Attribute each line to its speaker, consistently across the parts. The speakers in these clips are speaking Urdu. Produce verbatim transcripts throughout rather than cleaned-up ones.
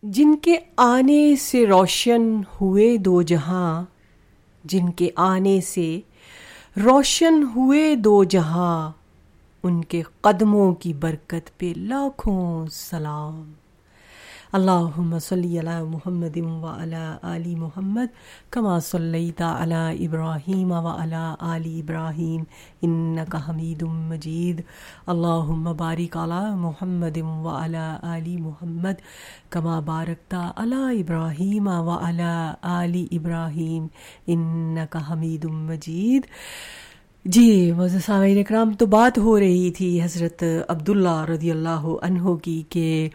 Speaker 1: جن کے آنے سے روشن ہوئے دو جہاں، جن کے آنے سے روشن ہوئے دو جہاں، ان کے قدموں کی برکت پہ لاکھوں سلام۔ اللہم صلی علی محمد وعلی آل محمد کما صلیت علی ابراہیم وعلی آل ابراہیم انک حمید مجید۔ اللہم بارک علی محمد وعلی آل محمد کما بارکت علی ابراہیم وعلی آل ابراہیم انک حمید مجید۔ جی معزز سامعین اکرام، تو بات ہو رہی تھی حضرت عبداللہ رضی اللہ عنہ کی کہ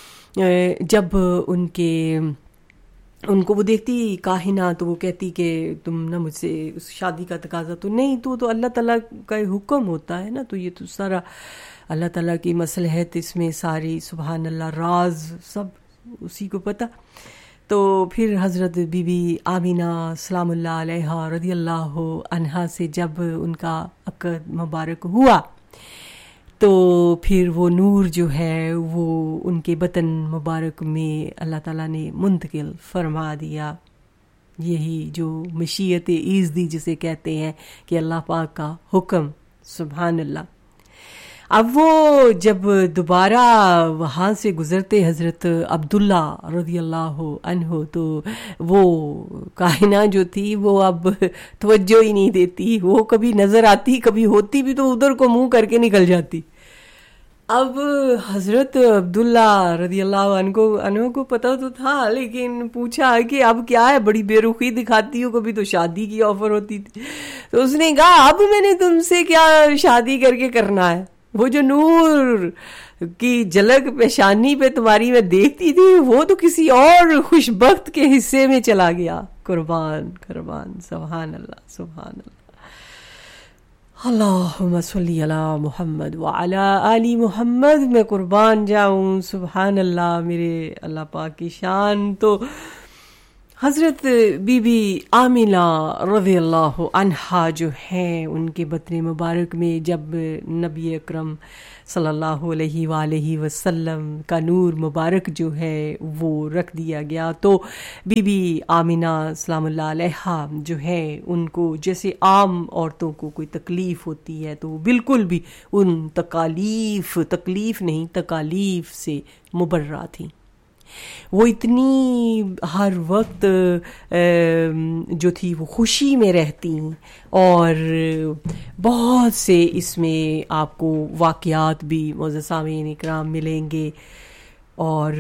Speaker 1: جب ان کے ان کو وہ دیکھتی کاہنہ تو وہ کہتی کہ تم نہ مجھ سے اس شادی کا تقاضا تو نہیں، تو تو اللہ تعالیٰ کا حکم ہوتا ہے نا، تو یہ تو سارا اللہ تعالیٰ کی مصلحت اس میں ساری، سبحان اللہ، راز سب اسی کو پتہ۔ تو پھر حضرت بی بی آمینہ سلام اللہ علیہا رضی اللہ عنہا سے جب ان کا عقد مبارک ہوا تو پھر وہ نور جو ہے وہ ان کے بطن مبارک میں اللہ تعالیٰ نے منتقل فرما دیا۔ یہی جو مشیت ایزدی جسے کہتے ہیں کہ اللہ پاک کا حکم، سبحان اللہ۔ اب وہ جب دوبارہ وہاں سے گزرتے حضرت عبداللہ رضی اللہ عنہ، تو وہ کائنہ جو تھی وہ اب توجہ ہی نہیں دیتی، وہ کبھی نظر آتی، کبھی ہوتی بھی تو ادھر کو منہ کر کے نکل جاتی۔ اب حضرت عبداللہ رضی اللہ عنہ کو عنہ کو پتہ تو تھا، لیکن پوچھا کہ اب کیا ہے، بڑی بے رخی دکھاتی ہو، کبھی تو شادی کی آفر ہوتی تھی۔ تو اس نے کہا اب میں نے تم سے کیا شادی کر کے کرنا ہے، وہ جو نور کی جھلک پیشانی پہ تمہاری میں دیکھتی تھی وہ تو کسی اور خوش بخت کے حصے میں چلا گیا۔ قربان قربان، سبحان اللہ سبحان اللہ۔ اللہم صلی علی محمد وعلی آل محمد، میں قربان جاؤں، سبحان اللہ، میرے اللہ پاک کی شان۔ تو حضرت بی بی آمینہ رضی اللہ عنہا جو ہیں، ان کے بطن مبارک میں جب نبی اکرم صلی اللہ علیہ وآلہ وسلم کا نور مبارک جو ہے وہ رکھ دیا گیا، تو بی بی آمینہ سلام اللہ علیہا جو ہے ان کو جیسے عام عورتوں کو کوئی تکلیف ہوتی ہے تو بالکل بھی ان تکالیف تکلیف نہیں تکالیف سے مبرہ تھیں۔ وہ اتنی ہر وقت جو تھی وہ خوشی میں رہتی، اور بہت سے اس میں آپ کو واقعات بھی معزز سامعین اکرام ملیں گے، اور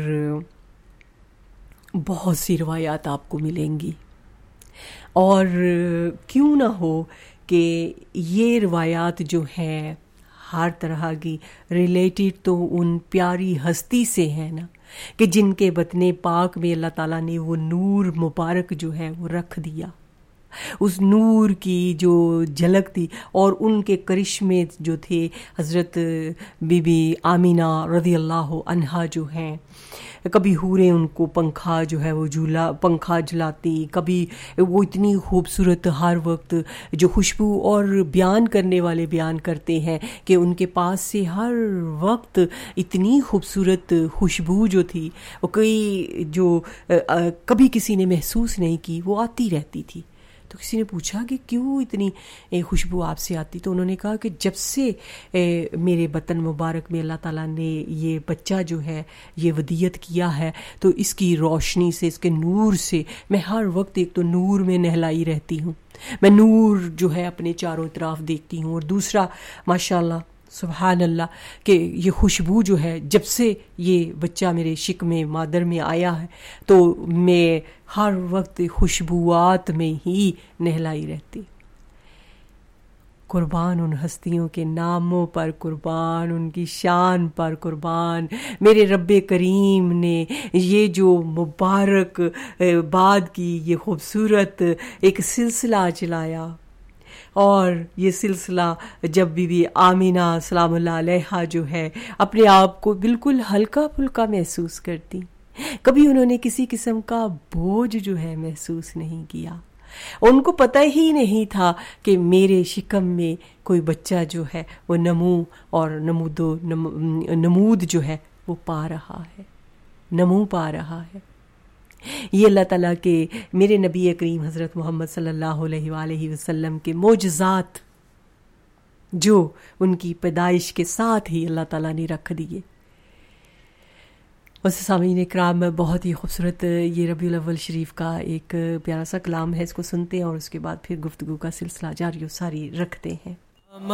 Speaker 1: بہت سی روایات آپ کو ملیں گی۔ اور کیوں نہ ہو کہ یہ روایات جو ہیں ہر طرح کی ریلیٹڈ تو ان پیاری ہستی سے ہے نا، کہ جن کے بطن پاک میں اللہ تعالیٰ نے وہ نور مبارک جو ہے وہ رکھ دیا، اس نور کی جو جھلک تھی، اور ان کے کرشمے جو تھے حضرت بی بی آمینہ رضی اللہ عنہا جو ہیں، کبھی حوریں ان کو پنکھا جو ہے وہ جھولا پنکھا جھلاتی، کبھی وہ اتنی خوبصورت ہر وقت جو خوشبو، اور بیان کرنے والے بیان کرتے ہیں کہ ان کے پاس سے ہر وقت اتنی خوبصورت خوشبو جو تھی وہ کوئی جو کبھی کسی نے محسوس نہیں کی، وہ آتی رہتی تھی۔ تو کسی نے پوچھا کہ کیوں اتنی خوشبو آپ سے آتی، تو انہوں نے کہا کہ جب سے میرے بطن مبارک میں اللہ تعالیٰ نے یہ بچہ جو ہے یہ ودیت کیا ہے، تو اس کی روشنی سے، اس کے نور سے میں ہر وقت ایک تو نور میں نہلائی رہتی ہوں، میں نور جو ہے اپنے چاروں طرف دیکھتی ہوں، اور دوسرا ماشاءاللہ سبحان اللہ کہ یہ خوشبو جو ہے جب سے یہ بچہ میرے شکم مادر میں آیا ہے تو میں ہر وقت خوشبوات میں ہی نہلائی رہتی۔ قربان ان ہستیوں کے ناموں پر، قربان ان کی شان پر، قربان میرے رب کریم نے یہ جو مبارک بعد کی یہ خوبصورت ایک سلسلہ چلایا، اور یہ سلسلہ جب بی بی آمینہ سلام اللہ علیہا جو ہے اپنے آپ کو بالکل ہلکا پھلکا محسوس کرتی، کبھی انہوں نے کسی قسم کا بوجھ جو ہے محسوس نہیں کیا، ان کو پتہ ہی نہیں تھا کہ میرے شکم میں کوئی بچہ جو ہے وہ نمو اور نمود و نمود جو ہے وہ پا رہا ہے۔ نمو پا رہا ہے. یہ اللہ تعالیٰ کے میرے نبی کریم حضرت محمد صلی اللہ علیہ وآلہ وسلم کے معجزات جو ان کی پیدائش کے ساتھ ہی اللہ تعالیٰ نے رکھ دیے. ویسے سامعین اکرام، بہت ہی خوبصورت یہ ربیع الاول شریف کا ایک پیارا سا کلام ہے، اس کو سنتے ہیں اور اس کے بعد پھر گفتگو کا سلسلہ جاری و ساری رکھتے ہیں.